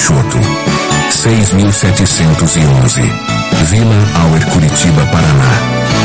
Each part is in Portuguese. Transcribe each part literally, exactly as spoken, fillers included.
Peixoto, seis mil setecentos e onze, Vila Auer, Curitiba, Paraná.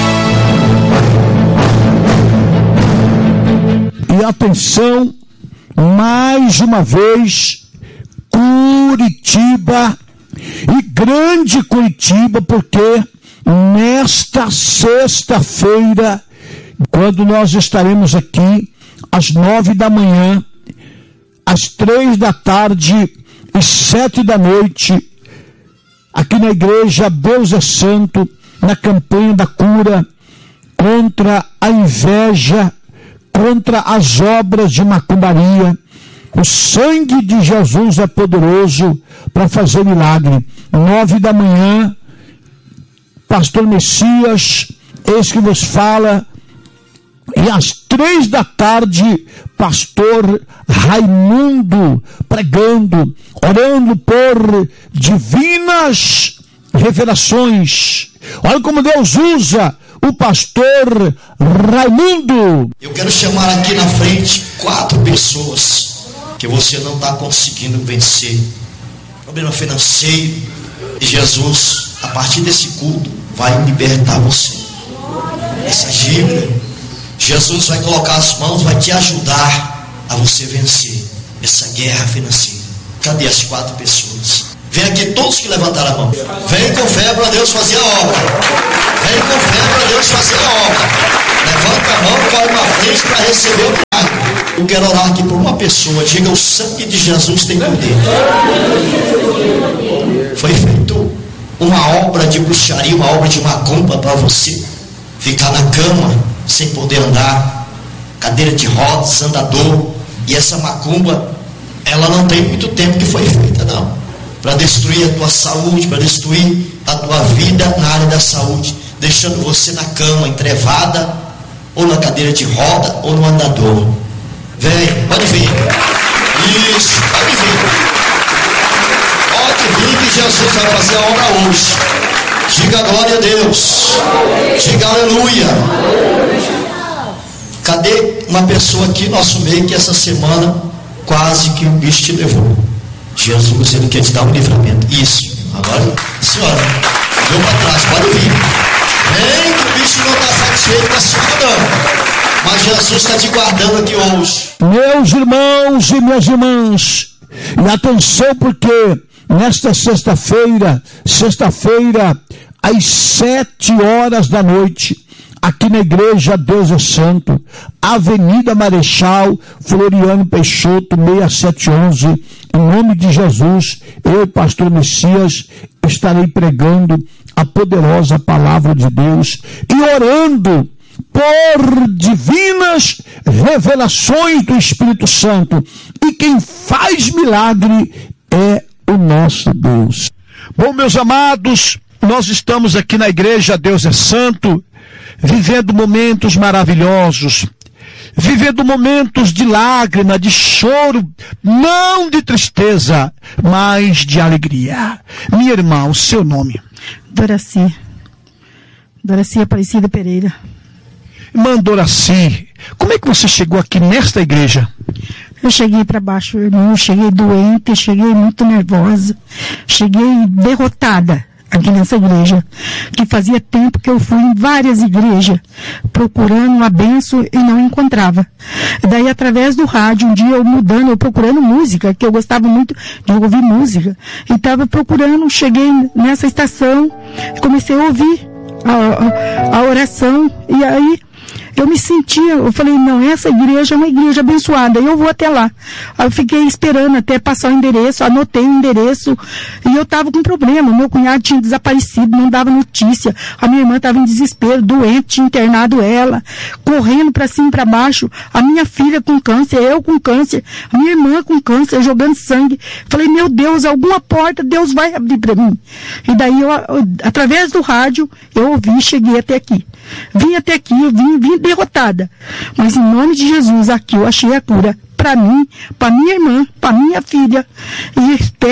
E atenção, mais uma vez, Curitiba, e grande Curitiba, porque nesta sexta-feira, quando nós estaremos aqui, às nove da manhã, às três da tarde e sete da noite, aqui na igreja Deus é Santo, na campanha da cura, contra a inveja, contra as obras de macumbaria. O sangue de Jesus é poderoso para fazer milagre. Nove da manhã, pastor Messias, esse que vos fala, e às três da tarde, pastor Raimundo pregando, orando por divinas revelações. Olha como Deus usa o pastor Raimundo. Eu quero chamar aqui na frente quatro pessoas que você não está conseguindo vencer. Problema financeiro. E Jesus, a partir desse culto, vai libertar você. Essa dívida, Jesus vai colocar as mãos, vai te ajudar a você vencer essa guerra financeira. Cadê as quatro pessoas? Vem aqui todos que levantaram a mão. Vem com fé para Deus fazer a obra. Vem com fé para Deus fazer a obra. Levanta a mão e corre para frente para receber o milagre. Eu quero orar aqui por uma pessoa. Diga: o sangue de Jesus tem poder. Foi feito uma obra de bruxaria, uma obra de macumba para você ficar na cama sem poder andar, cadeira de rodas, andador. E essa macumba, ela não tem muito tempo que foi feita, não, para destruir a tua saúde, para destruir a tua vida na área da saúde, deixando você na cama, entrevada, ou na cadeira de roda, ou no andador. Vem, pode vir. Isso, pode vir. Pode vir que Jesus vai fazer a obra hoje. Diga glória a Deus. Diga aleluia. Cadê uma pessoa aqui no nosso meio que essa semana quase que o bicho te levou? Jesus, ele quer te dar um livramento. Isso. Agora, senhora, deu para trás, pode vir. Vem que o bicho não está satisfeito, está se mudando. Mas Jesus está te guardando aqui hoje. Meus irmãos e minhas irmãs, e atenção, porque nesta sexta-feira, sexta-feira, às sete horas da noite, aqui na igreja Deus é Santo, Avenida Marechal Floriano Peixoto, seis sete um um, em nome de Jesus, eu, pastor Messias, estarei pregando a poderosa palavra de Deus e orando por divinas revelações do Espírito Santo. E quem faz milagre é o nosso Deus. Bom, meus amados, nós estamos aqui na igreja Deus é Santo, vivendo momentos maravilhosos, vivendo momentos de lágrima, de choro, não de tristeza, mas de alegria. Minha irmã, o seu nome? Doraci. Doraci Aparecida Pereira. Irmã Doraci, como é que você chegou aqui nesta igreja? Eu cheguei para baixo, irmão, eu cheguei doente, cheguei muito nervosa, cheguei derrotada aqui nessa igreja, que fazia tempo que eu fui em várias igrejas procurando a bênção e não encontrava. Daí, através do rádio, um dia eu mudando, eu procurando música, que eu gostava muito de ouvir música, e estava procurando, cheguei nessa estação, comecei a ouvir a, a, a oração, e aí eu me sentia, eu falei, não, essa igreja é uma igreja abençoada, eu vou até lá. Aí eu fiquei esperando até passar o endereço, anotei o endereço, e eu estava com problema, meu cunhado tinha desaparecido, não dava notícia, a minha irmã estava em desespero, doente, tinha internado ela, correndo para cima e para baixo, a minha filha com câncer, eu com câncer, a minha irmã com câncer, jogando sangue. Falei, meu Deus, alguma porta Deus vai abrir para mim. E daí, eu, eu, através do rádio, eu ouvi e cheguei até aqui. Vim até aqui, eu vim, vim derrotada. Mas em nome de Jesus, aqui eu achei a cura para mim, para minha irmã, para minha filha. E espero em Deus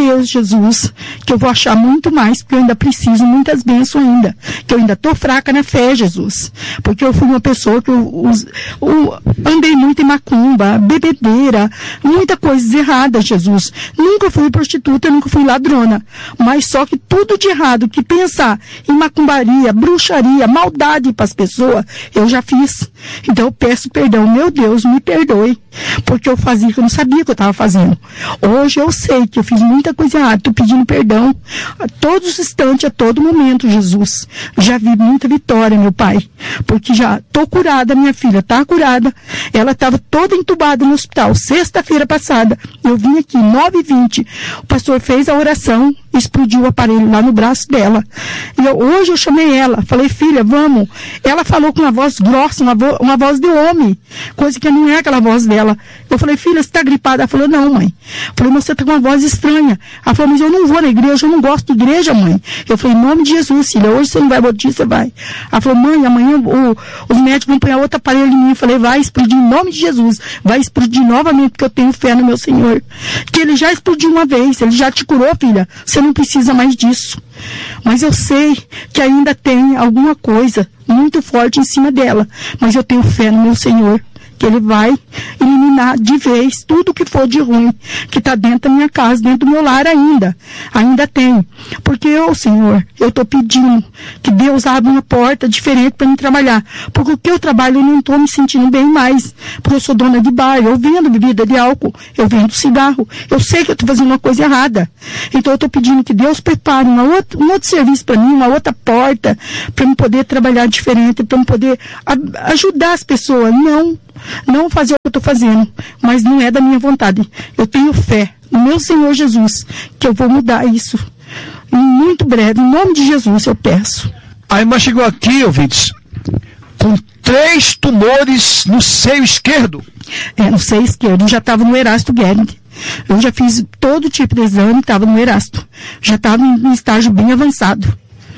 Deus, Jesus, que eu vou achar muito mais, porque eu ainda preciso muitas bênçãos ainda, que eu ainda tô fraca na fé, Jesus, porque eu fui uma pessoa que eu, eu, eu andei muito em macumba, bebedeira, muita coisa errada, Jesus. Nunca fui prostituta, nunca fui ladrona, mas só que tudo de errado, que pensar em macumbaria, bruxaria, maldade para as pessoas, eu já fiz. Então eu peço perdão, meu Deus, me perdoe, porque eu fazia que eu não sabia que eu estava fazendo. Hoje eu sei que eu fiz muita coisa errada, estou pedindo perdão a todos os instantes, a todo momento, Jesus. Já vi muita vitória, meu Pai, porque já estou curada, minha filha está curada, ela estava toda entubada no hospital, sexta-feira passada, eu vim aqui, nove e vinte, o pastor fez a oração, explodiu o aparelho lá no braço dela, e eu, hoje eu chamei ela, falei, filha, vamos, ela falou com uma voz grossa, uma, vo, uma voz de homem, coisa que não é aquela voz dela. Eu falei, filha, você está gripada? Ela falou, não, mãe. Eu falei, mas você está com uma voz estranha. Ela falou, mas eu não vou na igreja, eu não gosto de igreja, mãe. Eu falei, em nome de Jesus, filha, hoje você não vai botar, você vai. Ela falou, mãe, amanhã o, os médicos vão pôr outro aparelho em mim. Eu falei, vai explodir em nome de Jesus, vai explodir novamente, porque eu tenho fé no meu Senhor, que ele já explodiu uma vez, ele já te curou, filha, você não precisa mais disso. Mas eu sei que ainda tem alguma coisa muito forte em cima dela, mas eu tenho fé no meu Senhor, que ele vai eliminar de vez tudo que for de ruim, que está dentro da minha casa, dentro do meu lar ainda. Ainda tem. Porque eu, Senhor, eu estou pedindo que Deus abra uma porta diferente para mim trabalhar. Porque o que eu trabalho eu não estou me sentindo bem mais. Porque eu sou dona de bar, eu vendo bebida de álcool, eu vendo cigarro. Eu sei que eu estou fazendo uma coisa errada. Então eu estou pedindo que Deus prepare uma outra, um outro serviço para mim, uma outra porta, para eu poder trabalhar diferente, para eu poder a, ajudar as pessoas. Não. Não fazer o que eu estou fazendo, mas não é da minha vontade. Eu tenho fé no meu Senhor Jesus, que eu vou mudar isso. Em muito breve, em nome de Jesus, eu peço. A irmã chegou aqui, ouvintes, com três tumores no seio esquerdo. É, no seio esquerdo. Eu já estava no Erasto Gering. Eu já fiz todo tipo de exame, estava no Erasto. Já estava em um estágio bem avançado.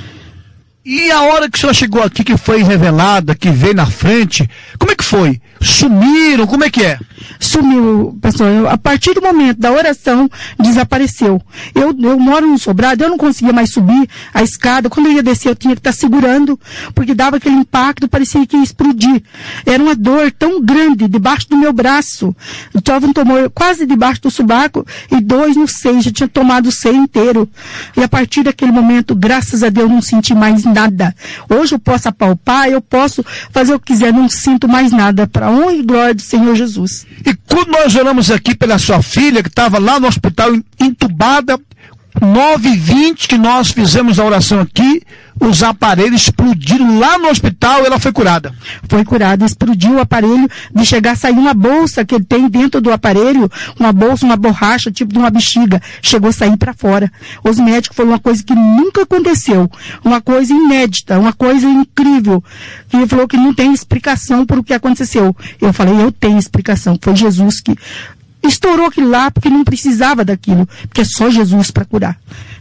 E a hora que a senhora chegou aqui, que foi revelada, que veio na frente, como é que foi? Sumiram? Como é que é? Sumiu, pastor. Eu, a partir do momento da oração, desapareceu. Eu, eu moro no sobrado, eu não conseguia mais subir a escada. Quando eu ia descer, eu tinha que estar segurando, porque dava aquele impacto, parecia que ia explodir. Era uma dor tão grande debaixo do meu braço. Eu estava um tumor quase debaixo do subaco e dois no seio. Já tinha tomado o seio inteiro. E a partir daquele momento, graças a Deus, não senti mais nada. Hoje eu posso apalpar, eu posso fazer o que quiser, não sinto mais nada. Para a honra e glória do Senhor Jesus. E quando nós oramos aqui pela sua filha, que estava lá no hospital entubada, nove e vinte que nós fizemos a oração aqui, os aparelhos explodiram lá no hospital e ela foi curada. Foi curada, explodiu o aparelho, de chegar a sair uma bolsa que tem dentro do aparelho, uma bolsa, uma borracha, tipo de uma bexiga, chegou a sair para fora. Os médicos falaram uma coisa que nunca aconteceu, uma coisa inédita, uma coisa incrível. E ele falou que não tem explicação por o que aconteceu. Eu falei, eu tenho explicação, foi Jesus que estourou aquilo lá, porque não precisava daquilo, porque é só Jesus para curar.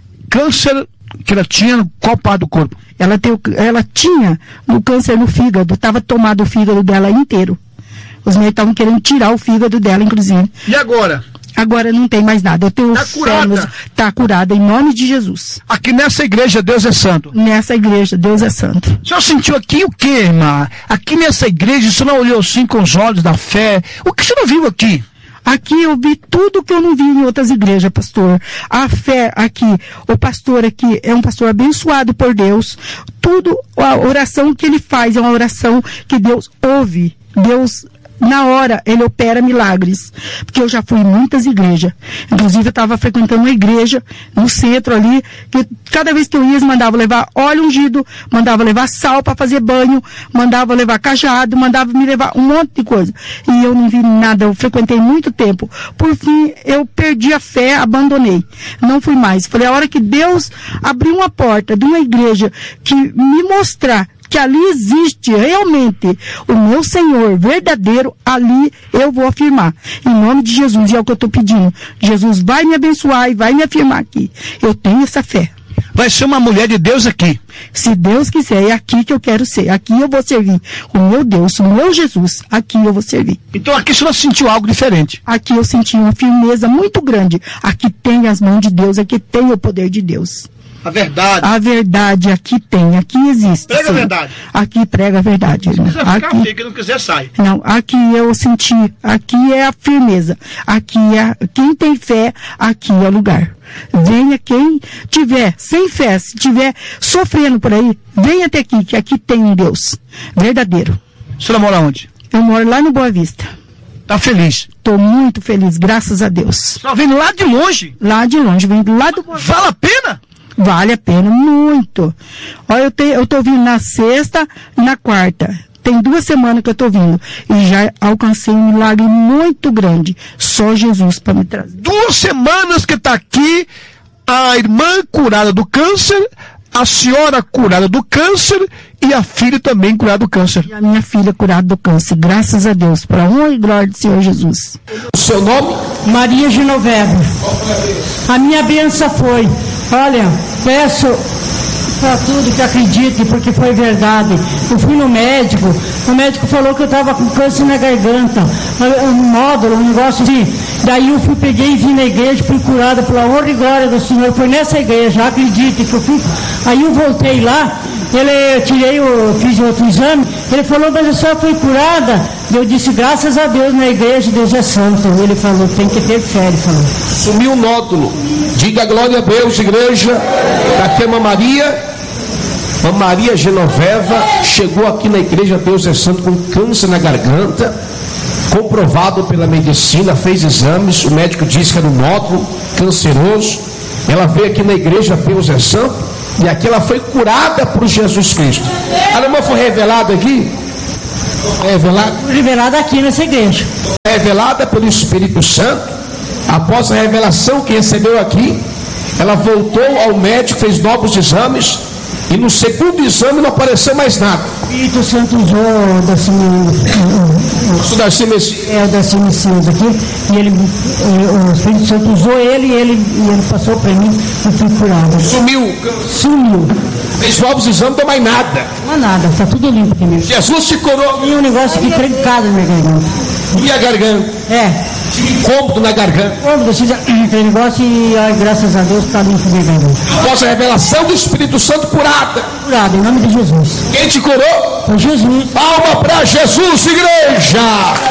Câncer que ela tinha no qual parte do corpo? Ela, tem, ela tinha no câncer no fígado, estava tomado o fígado dela inteiro. Os médicos estavam querendo tirar o fígado dela, inclusive. E agora? Agora não tem mais nada. Eu tenho Está curada? Está curada, em nome de Jesus. Aqui nessa igreja, Deus é santo. Nessa igreja, Deus é santo. O senhor sentiu aqui o quê, irmã? Aqui nessa igreja, o senhor não olhou assim com os olhos da fé? O que o senhor viu aqui? Aqui eu vi tudo que eu não vi em outras igrejas, pastor. A fé aqui, o pastor aqui é um pastor abençoado por Deus. Tudo, a oração que ele faz é uma oração que Deus ouve. Deus, na hora, ele opera milagres. Porque eu já fui em muitas igrejas. Inclusive, eu estava frequentando uma igreja no centro ali, que cada vez que eu ia, eles mandavam levar óleo ungido, mandavam levar sal para fazer banho, mandavam levar cajado, mandavam me levar um monte de coisa. E eu não vi nada, eu frequentei muito tempo. Por fim, eu perdi a fé, abandonei. Não fui mais. Falei, a hora que Deus abriu uma porta de uma igreja que me mostrar que ali existe realmente o meu Senhor verdadeiro, ali eu vou afirmar. Em nome de Jesus, e é o que eu estou pedindo. Jesus vai me abençoar e vai me afirmar aqui. Eu tenho essa fé. vai ser uma mulher de Deus aqui. Se Deus quiser, é aqui que eu quero ser. Aqui eu vou servir o meu Deus, o meu Jesus. Aqui eu vou servir. Então aqui você não sentiu algo diferente? Aqui eu senti uma firmeza muito grande. Aqui tem as mãos de Deus, aqui tem o poder de Deus. A verdade. A verdade aqui tem, aqui existe. Prega sim. a verdade. Aqui prega a verdade. Se quiser ficar, aqui, fica, não quiser, sai. Não, aqui eu senti, aqui é a firmeza. Aqui é, quem tem fé, aqui é o lugar. Venha quem tiver sem fé, se tiver sofrendo por aí, venha até aqui, que aqui tem um Deus verdadeiro. A senhora mora onde? Eu moro lá no Boa Vista. Tá feliz? Estou muito feliz, graças a Deus. A senhora vem lá de longe? Lá de longe, vem do lado do Boa Vista. Vale a pena? Vale a pena, muito. Olha, eu, te, eu tô vindo na sexta e na quarta. Tem duas semanas que eu tô vindo. E já alcancei um milagre muito grande. Só Jesus para me trazer. Duas semanas que tá aqui, a irmã curada do câncer, a senhora curada do câncer e a filha também curada do câncer. E a minha filha curada do câncer. Graças a Deus. Para a honra e glória do Senhor Jesus. O seu nome? Maria Genoveva. A minha bênção foi, olha, peço para tudo que acredite, porque foi verdade. Eu fui no médico, o médico falou que eu estava com câncer na garganta, um módulo, um negócio assim. Daí eu fui, peguei e vim na igreja, fui curada pela honra e glória do Senhor. Foi nessa igreja, acredite que eu fui. Aí eu voltei lá, ele, eu tirei, eu fiz outro exame, ele falou, mas a senhora foi curada? Eu disse, graças a Deus, na igreja, Deus é santo. Ele falou, tem que ter fé, ele falou. Sumiu o nódulo. Diga glória a Deus, igreja. Daqui é a Maria. A Maria Genoveva chegou aqui na igreja Deus é Santo com câncer na garganta, comprovado pela medicina, fez exames, o médico disse que era um nódulo canceroso. Ela veio aqui na igreja Deus é Santo e aqui ela foi curada por Jesus Cristo. A irmã foi revelada aqui? É revelada? Revelada aqui nessa igreja. É revelada pelo Espírito Santo. Após a revelação que recebeu aqui, ela voltou ao médico, fez novos exames. E no segundo exame não apareceu mais nada. O Espírito Santo usou o Darcy Messias. É, o Darcy Messias aqui. E ele, o Espírito Santo usou ele e ele, e ele passou para mim e fui curado. Sumiu. Sumiu. Fez novos exames, não deu mais nada. Não há nada, está tudo limpo aqui mesmo. Jesus te curou. E um negócio aqui trancado na minha garganta. E a garganta? É. Incômodo na garganta. Incômodo, aquele negócio e ai, graças a Deus está limpo minha garganta. Após a revelação do Espírito Santo, curada. Curada, em nome de Jesus. Quem te curou? Foi Jesus. Palma para Jesus, igreja.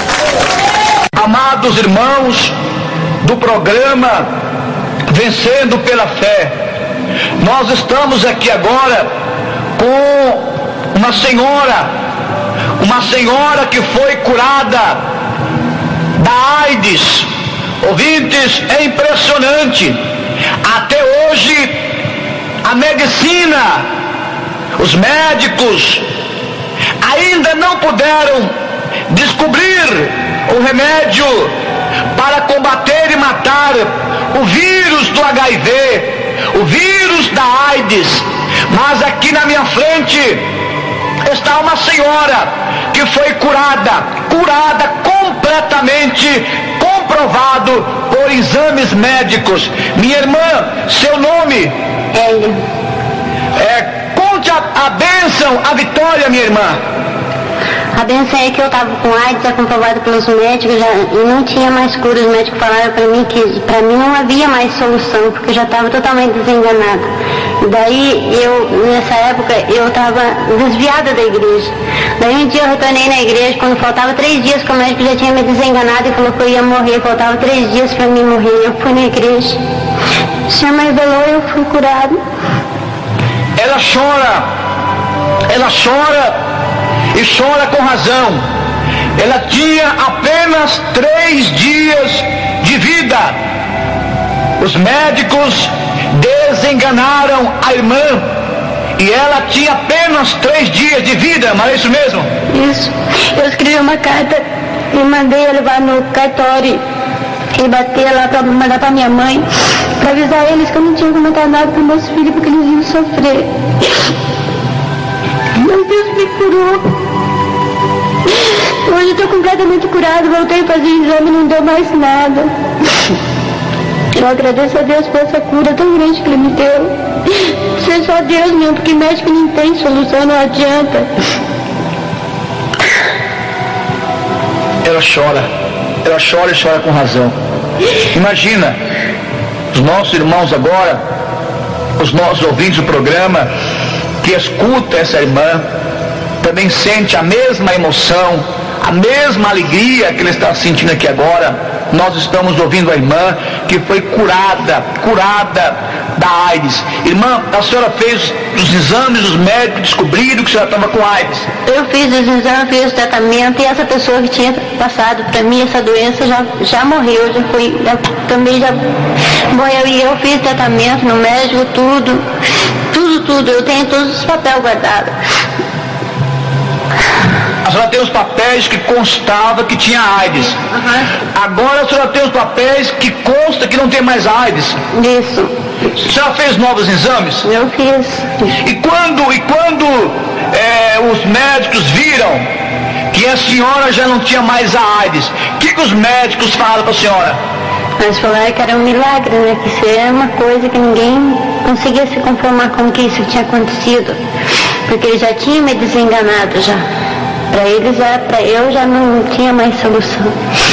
Amados irmãos do programa Vencendo pela Fé, nós estamos aqui agora com uma senhora, uma senhora que foi curada da AIDS. Ouvintes, é impressionante. Até hoje a medicina, os médicos ainda não puderam descobrir o remédio para combater e matar o vírus do H I V, o vírus da AIDS. Mas aqui na minha frente está uma senhora que foi curada, curada completamente, comprovado por exames médicos. Minha irmã, seu nome? É, é, conte a, a bênção, a vitória, minha irmã. A bênção é que eu estava com AIDS, é comprovado pelos médicos, já, e não tinha mais cura. Os médicos falaram para mim que para mim não havia mais solução, porque eu já estava totalmente desenganada. E daí, eu, nessa época, eu estava desviada da igreja. Daí um dia eu retornei na igreja, quando faltava três dias, que o médico já tinha me desenganado e falou que eu ia morrer, faltava três dias para mim morrer. Eu fui na igreja, o Senhor me revelou e eu fui curada. Ela chora, ela chora, e chora com razão. Ela tinha apenas três dias de vida. Os médicos desenganaram a irmã e ela tinha apenas três dias de vida, mas é isso mesmo? Isso. Eu escrevi uma carta e mandei eu levar no cartório e bater lá para mandar para minha mãe, para avisar eles que eu não tinha comentado nada para meus filhos porque eles iam sofrer. Mas Deus me curou. Hoje eu estou completamente curado, voltei a fazer exame e não deu mais nada. Eu agradeço a Deus por essa cura tão grande que Ele me deu. Ser só Deus mesmo, porque médico não tem solução, não adianta. Ela chora, ela chora e chora com razão. Imagina, os nossos irmãos agora, os nossos ouvintes do programa, que escuta essa irmã, também sente a mesma emoção, a mesma alegria que ele está sentindo aqui agora. Nós estamos ouvindo a irmã que foi curada, curada da AIDS. Irmã, a senhora fez os exames, os médicos descobriram que a senhora estava com AIDS. Eu fiz os exames, fiz o tratamento, e essa pessoa que tinha passado para mim essa doença já, já morreu, já foi, já, também já morreu. E eu fiz tratamento no médico, tudo, tudo, tudo. Eu tenho todos os papéis guardados. A senhora tem os papéis que constava que tinha AIDS. Uhum. Agora a senhora tem os papéis que consta que não tem mais AIDS. Isso. A senhora fez novos exames? Eu fiz. E quando, e quando é, os médicos viram que a senhora já não tinha mais a AIDS, o que, que os médicos falaram para a senhora? Mas falaram que era um milagre, né? Que isso é uma coisa que ninguém conseguia se conformar com que isso tinha acontecido. Porque ele já tinha me desenganado já. Para eles, para eu já não tinha mais solução.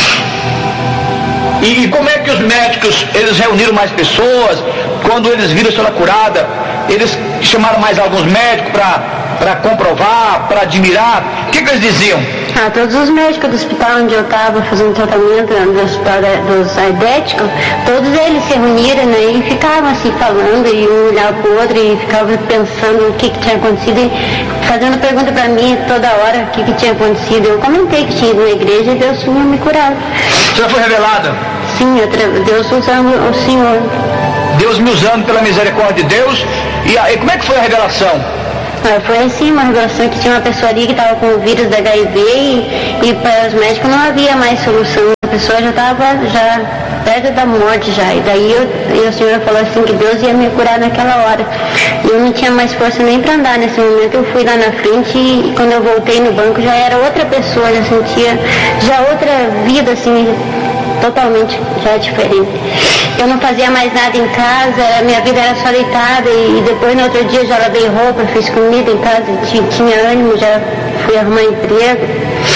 E, e como é que os médicos, eles reuniram mais pessoas? Quando eles viram a senhora curada, eles chamaram mais alguns médicos para comprovar, para admirar? O que, que eles diziam? Ah, todos os médicos do hospital onde eu estava fazendo tratamento, do hospital dos aidéticos, todos eles se reuniram, né, e ficavam assim falando, e um olhava para o outro e ficavam pensando o que, que tinha acontecido, e fazendo pergunta para mim toda hora o que, que tinha acontecido. Eu comentei que tinha ido na igreja e Deus tinha me curado. Você já foi revelada? Sim, Deus usando o Senhor. Deus me usando pela misericórdia de Deus. E aí, como é que foi a revelação? Ah, foi assim, uma revelação que tinha uma pessoa ali que estava com o vírus da H I V e, e para os médicos não havia mais solução. A pessoa já estava já perto da morte já. E daí eu, e o Senhor falou assim que Deus ia me curar naquela hora. E eu não tinha mais força nem para andar nesse momento. Eu fui lá na frente e, e quando eu voltei no banco já era outra pessoa, já sentia já outra vida assim, totalmente já diferente. Eu não fazia mais nada em casa, a minha vida era só deitada, e depois no outro dia já lavei roupa, fiz comida em casa, tinha ânimo, já fui arrumar emprego.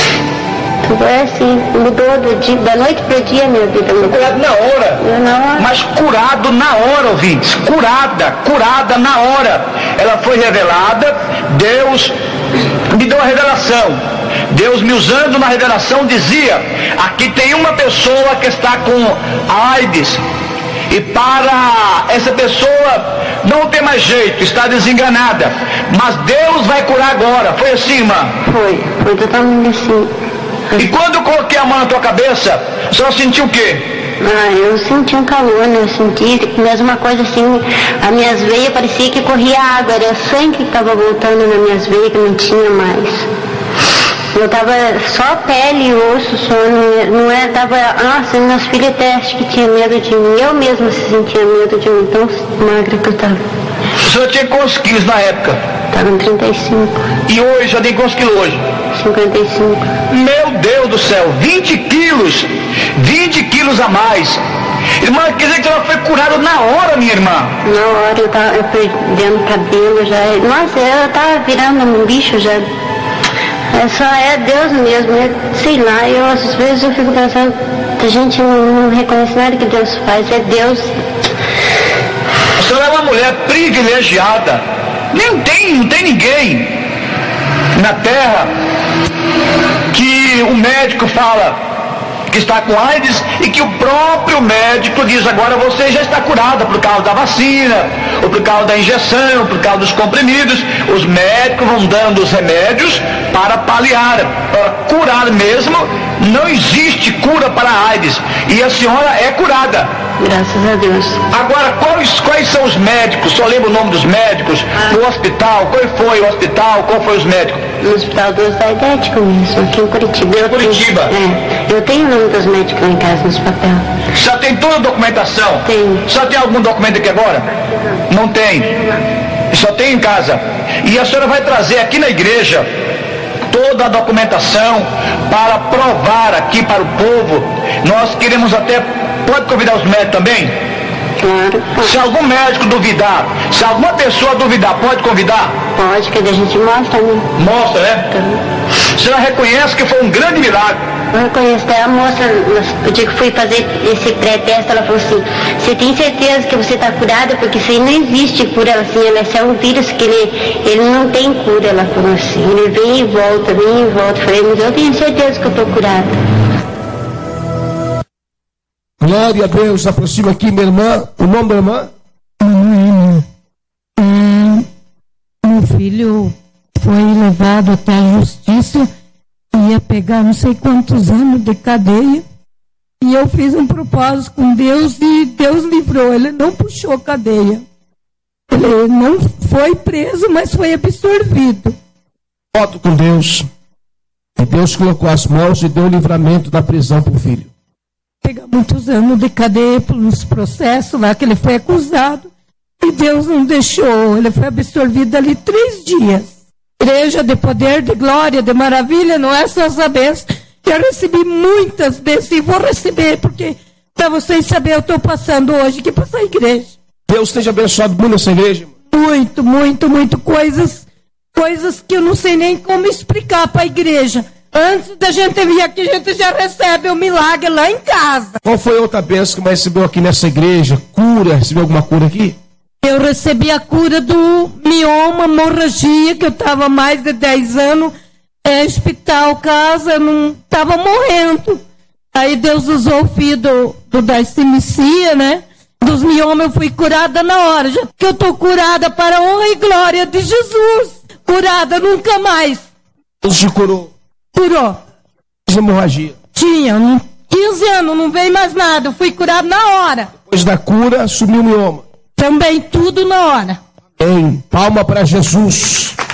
Tudo é assim, mudou do dia, da noite para o dia a minha vida. Mudou. Curado na hora. Eu na hora. Mas curado na hora, ouvintes. Curada, curada na hora. Ela foi revelada, Deus me deu a revelação. Deus me usando na revelação dizia, aqui tem uma pessoa que está com AIDS, e para essa pessoa não tem mais jeito, está desenganada, mas Deus vai curar agora. Foi assim, irmã? Foi, foi totalmente assim. E quando eu coloquei a mão na tua cabeça, a senhora sentiu o quê? Ah, eu senti um calor, né? Eu senti mesmo uma coisa assim, as minhas veias parecia que corria água, era sangue que estava voltando nas minhas veias, que não tinha mais. Eu tava só pele e osso, só, não, não é, tava, nossa, meus filhos até acho que tinha medo de mim, eu mesma sentia medo de mim, tão magra que eu tava. O senhor tinha quantos quilos na época? Tava em trinta e cinco. E hoje, já tem quantos quilos hoje? cinquenta e cinco. Meu Deus do céu, vinte quilos, vinte quilos a mais. Irmã, quer dizer que ela foi curada na hora, minha irmã? Na hora, eu tava eu perdendo cabelo já, nossa, eu tava virando um bicho já. É só é Deus mesmo, é, sei lá, eu às vezes eu fico pensando, a gente não, não reconhece nada que Deus faz, é Deus. A senhora é uma mulher privilegiada, nem tem, não tem ninguém na terra que o médico fala que está com AIDS e que o próprio médico diz, agora você já está curada por causa da vacina, ou por causa da injeção, por causa dos comprimidos. Os médicos vão dando os remédios para paliar, para curar mesmo. Não existe cura para a AIDS, e a senhora é curada. Graças a Deus. Agora, quais, quais são os médicos? Só lembra o nome dos médicos? Ah. No hospital, qual foi o hospital? Qual foi os médicos? No hospital dos aidéticos mesmo, aqui em Curitiba. Eu Curitiba? Tenho, é, eu tenho o nome dos médicos lá em casa, nos papéis. Já tem toda a documentação? Tem. Só tem algum documento aqui agora? Não tem. Só tem em casa. E a senhora vai trazer aqui na igreja toda a documentação para provar aqui para o povo. Nós queremos até, pode convidar os médicos também? Claro. Se algum médico duvidar, se alguma pessoa duvidar, pode convidar? Pode, que a gente mostra, né? Mostra, né? Então, A senhora reconhece que foi um grande milagre. eu reconheço, até a moça, no dia que fui fazer esse pré-teste, ela falou assim, você tem certeza que você está curada? Porque isso aí não existe cura, ela, assim, ela é um vírus que ele, ele não tem cura, ela falou assim, ele vem e volta, vem e volta. Eu falei, mas eu tenho certeza que eu estou curada. Glória a Deus. Aproxima aqui, minha irmã. O nome da irmã? Manoel, é, meu filho foi levado até a justiça, ia pegar não sei quantos anos de cadeia, e eu fiz um propósito com Deus e Deus livrou, ele não puxou cadeia, ele não foi preso, mas foi absorvido. Voto com Deus. E Deus colocou as mãos e deu o livramento da prisão para o filho. Pegar muitos anos de cadeia pelos processos lá que ele foi acusado, e Deus não deixou, ele foi absorvido ali três dias. Igreja de poder, de glória, de maravilha, não é só essa bênção. Eu recebi muitas bênçãos e vou receber, porque para vocês saberem, eu estou passando hoje aqui para essa igreja. Deus esteja abençoado muito nessa igreja. Muito, muito, muito. Coisas, coisas que eu não sei nem como explicar para a igreja. Antes da gente vir aqui, a gente já recebe o milagre lá em casa. Qual foi a outra bênção que mais recebeu aqui nessa igreja? Cura? Recebeu alguma cura aqui? Eu recebi a cura do mioma, hemorragia, que eu estava mais de dez anos, é, hospital, casa, eu não estava morrendo. Aí Deus usou o filho do, do da Simicia, né? Dos miomas eu fui curada na hora, já que eu estou curada para a honra e glória de Jesus. Curada nunca mais. Deus te curou. Curou. Hemorragia. Tinha, quinze anos, não veio mais nada, eu fui curada na hora. Depois da cura, sumiu o mioma. Também tudo na hora. Em palma para Jesus.